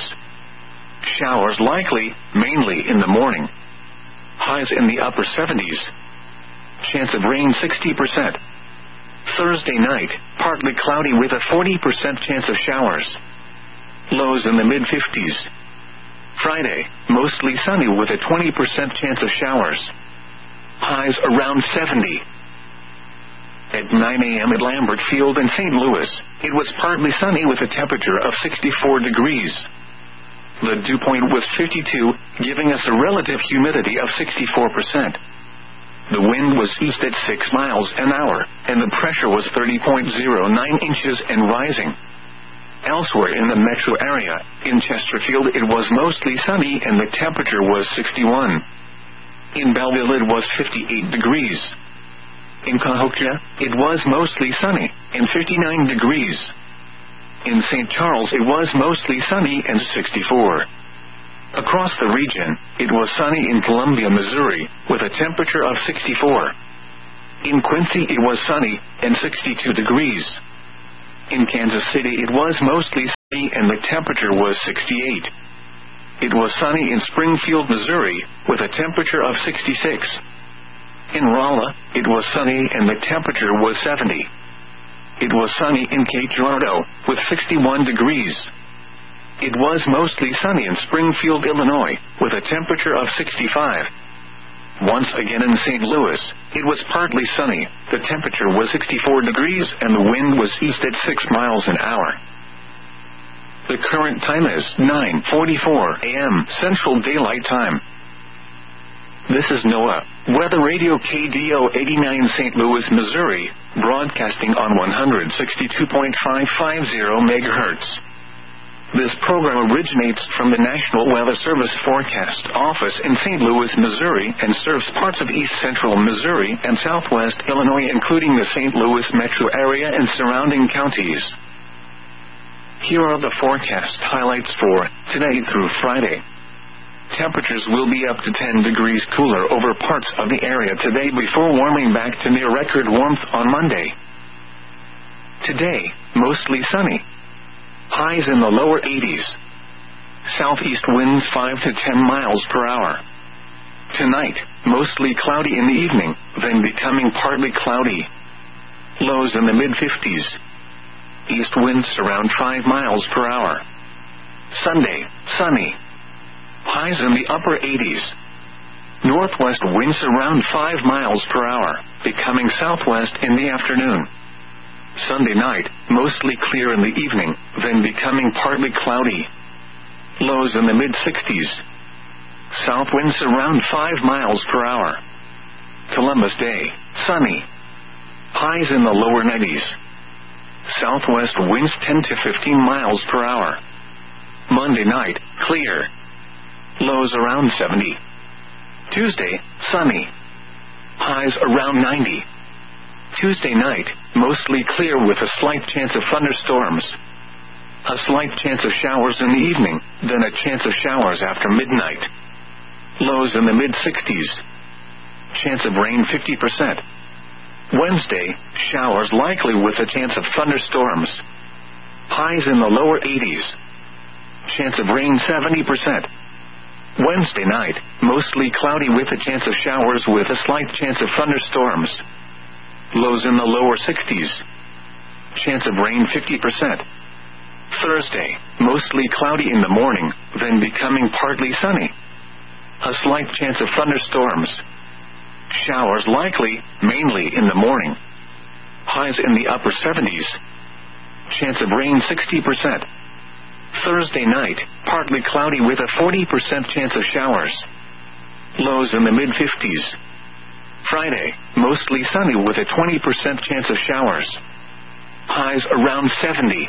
Showers likely, mainly in the morning. Highs in the upper seventies. Chance of rain sixty percent. Thursday night, partly cloudy with a forty percent chance of showers. Lows in the mid-fifties. Friday, mostly sunny with a twenty percent chance of showers. Highs around seventy. At nine a.m. at Lambert Field in Saint Louis, it was partly sunny with a temperature of sixty-four degrees. The dew point was fifty-two, giving us a relative humidity of sixty-four percent. The wind was east at six miles an hour, and the pressure was thirty point zero nine inches and rising. Elsewhere in the metro area, in Chesterfield it was mostly sunny and the temperature was sixty-one. In Belleville it was fifty-eight degrees. In Cahokia, it was mostly sunny, and fifty-nine degrees. In Saint Charles, it was mostly sunny and sixty-four. Across the region, it was sunny in Columbia, Missouri, with a temperature of sixty-four. In Quincy, it was sunny, and sixty-two degrees. In Kansas City, it was mostly sunny, and the temperature was sixty-eight. It was sunny in Springfield, Missouri, with a temperature of sixty-six. In Rolla, it was sunny, and the temperature was seventy. It was sunny in Cape Girardeau, with sixty-one degrees. It was mostly sunny in Springfield, Illinois, with a temperature of sixty-five. Once again in Saint Louis, it was partly sunny, the temperature was sixty-four degrees and the wind was east at six miles an hour. The current time is nine forty-four a m Central Daylight Time. This is NOAA Weather Radio K D O eighty-nine Saint Louis, Missouri, broadcasting on one sixty-two point five five zero megahertz. This program originates from the National Weather Service Forecast Office in Saint Louis, Missouri, and serves parts of east central Missouri and southwest Illinois, including the Saint Louis metro area and surrounding counties. Here are the forecast highlights for today through Friday. Temperatures will be up to ten degrees cooler over parts of the area today before warming back to near record warmth on Monday. Today, mostly sunny. Highs in the lower eighties. Southeast winds five to ten miles per hour. Tonight, mostly cloudy in the evening, then becoming partly cloudy. Lows in the mid-fifties. East winds around five miles per hour. Sunday, sunny. Highs in the upper eighties. Northwest winds around five miles per hour, becoming southwest in the afternoon. Sunday night, mostly clear in the evening, then becoming partly cloudy. Lows in the mid-sixties. South winds around five miles per hour. Columbus Day, sunny. Highs in the lower nineties. Southwest winds ten to fifteen miles per hour. Monday night, clear. Lows around seventy. Tuesday, sunny. Highs around ninety. Tuesday night, mostly clear with a slight chance of thunderstorms. A slight chance of showers in the evening, then a chance of showers after midnight. Lows in the mid-sixties. Chance of rain fifty percent. Wednesday, showers likely with a chance of thunderstorms. Highs in the lower eighties. Chance of rain seventy percent. Wednesday night, mostly cloudy with a chance of showers with a slight chance of thunderstorms. Lows in the lower sixties. Chance of rain fifty percent. Thursday, mostly cloudy in the morning, then becoming partly sunny. A slight chance of thunderstorms. Showers likely, mainly in the morning. Highs in the upper seventies. Chance of rain sixty percent. Thursday night, partly cloudy with a forty percent chance of showers. Lows in the mid-fifties. Friday, mostly sunny with a twenty percent chance of showers. Highs around seventy.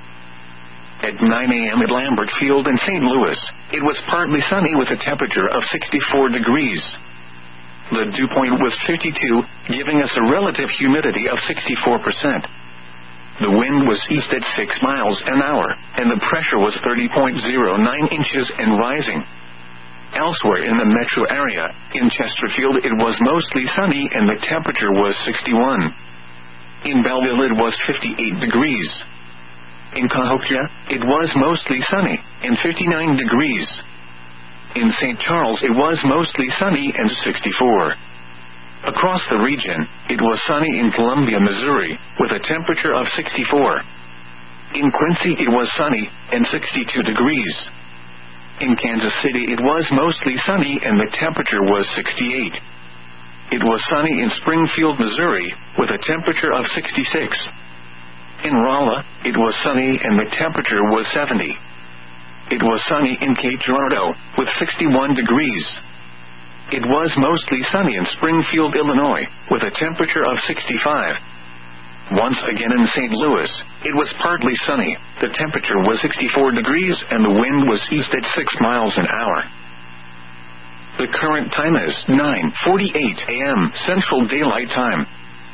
At nine a m at Lambert Field in Saint Louis, it was partly sunny with a temperature of sixty-four degrees. The dew point was fifty-two, giving us a relative humidity of sixty-four percent. The wind was east at six miles an hour, and the pressure was thirty point zero nine inches and rising. Elsewhere in the metro area, in Chesterfield it was mostly sunny and the temperature was sixty-one. In Belleville it was fifty-eight degrees. In Cahokia, it was mostly sunny, and fifty-nine degrees. In Saint Charles it was mostly sunny and sixty-four. Across the region, it was sunny in Columbia, Missouri, with a temperature of sixty-four. In Quincy it was sunny, and sixty-two degrees. In Kansas City it was mostly sunny and the temperature was sixty-eight. It was sunny in Springfield, Missouri, with a temperature of sixty-six. In Rolla, it was sunny and the temperature was seventy. It was sunny in Cape Girardeau, with sixty-one degrees. It was mostly sunny in Springfield, Illinois, with a temperature of sixty-five. Once again in Saint Louis, it was partly sunny, the temperature was sixty-four degrees and the wind was east at six miles an hour. The current time is nine forty-eight a m Central Daylight Time.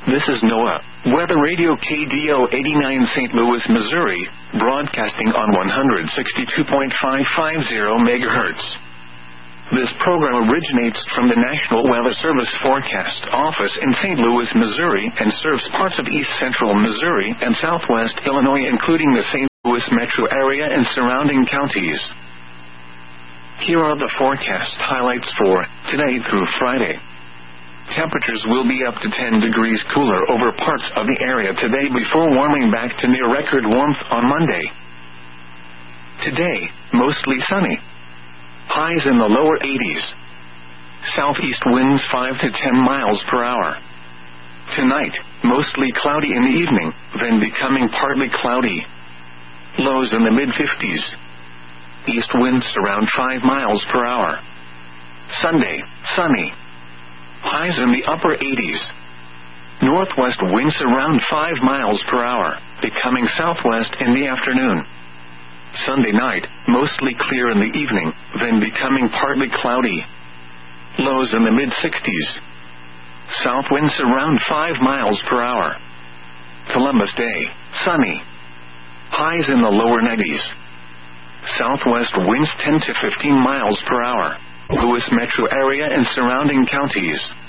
This is NOAA Weather Radio K D O eighty-nine Saint Louis, Missouri, broadcasting on one sixty-two point five five zero megahertz. This program originates from the National Weather Service Forecast Office in Saint Louis, Missouri, and serves parts of east central Missouri and southwest Illinois, including the Saint Louis metro area and surrounding counties. Here are the forecast highlights for today through Friday. Temperatures will be up to ten degrees cooler over parts of the area today before warming back to near record warmth on Monday. Today, mostly sunny. Highs in the lower eighties. Southeast winds five to ten miles per hour. Tonight, mostly cloudy in the evening, then becoming partly cloudy. Lows in the mid fifties. East winds around five miles per hour. Sunday, sunny. Highs in the upper eighties. Northwest winds around five miles per hour, becoming southwest in the afternoon. Sunday night, mostly clear in the evening, then becoming partly cloudy. Lows in the mid sixties. South winds around five miles per hour. Columbus Day, sunny. Highs in the lower nineties. Southwest winds ten to fifteen miles per hour. Louis metro area and surrounding counties.